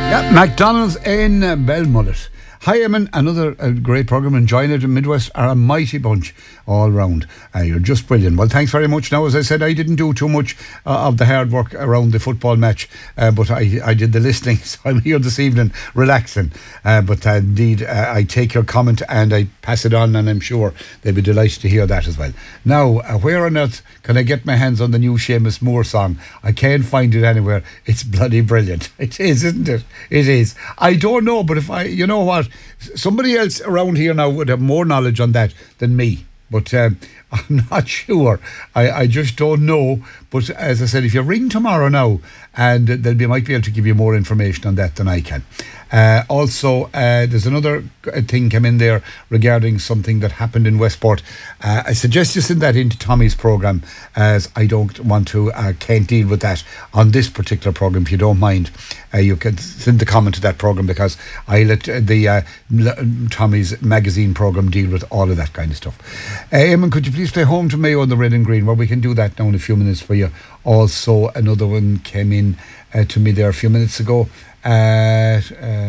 Yeah, McDonald's in Belmullet. Hi, Eamon. Another great programme. Enjoying it in Midwest are a mighty bunch all round. You're just brilliant. Well, thanks very much. Now, as I said, I didn't do too much of the hard work around the football match, but I did the listening, so I'm here this evening relaxing. But indeed, I take your comment and I pass it on, and I'm sure they'll be delighted to hear that as well. Now, where on earth can I get my hands on the new Seamus Moore song? I can't find it anywhere. It's bloody brilliant. It is, isn't it? It is. I don't know, but you know what? Somebody else around here now would have more knowledge on that than me. But I'm not sure. I just don't know. But as I said, if you ring tomorrow now, and might be able to give you more information on that than I can. Also, there's another thing come in there regarding something that happened in Westport. I suggest you send that into Tommy's programme, as I don't want to, can't deal with that on this particular programme. If you don't mind, you can send the comment to that programme, because I let the Tommy's magazine programme deal with all of that kind of stuff. Eamon, could you please play Home to Mayo on the Red and Green? Well, we can do that now in a few minutes for you. Also, another one came in to me there a few minutes ago. Oh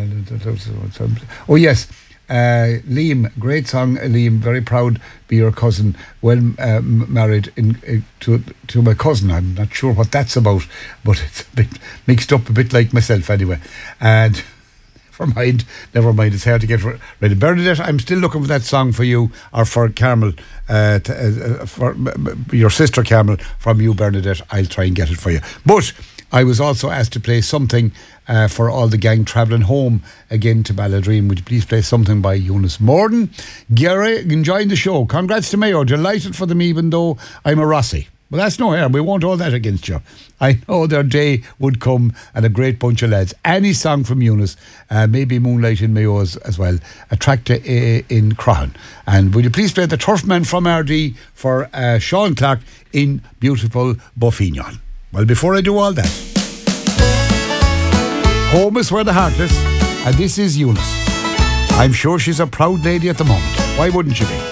yes, Liam, great song, Liam. Very proud be your cousin. Well married to my cousin. I'm not sure what that's about, but it's a bit mixed up, a bit like myself anyway. And never mind. It's hard to get ready. Bernadette, I'm still looking for that song for you, or for Carmel, for your sister Carmel, from you, Bernadette. I'll try and get it for you. But I was also asked to play something for all the gang travelling home again to Balladream. Would you please play something by Eunice Morden? Gary, enjoying the show. Congrats to Mayo. Delighted for them, even though I'm a Rossi. Well, that's no harm. We won't hold that against you. I know their day would come, and a great bunch of lads. Any song from Eunice, maybe Moonlight in Mayo as well. A tractor in Crown. And would you please play the Turfman from RD for Sean Clark in beautiful Buffignon. Well, before I do all that, home is where the heart is, and this is Eunice. I'm sure she's a proud lady at the moment. Why wouldn't she be?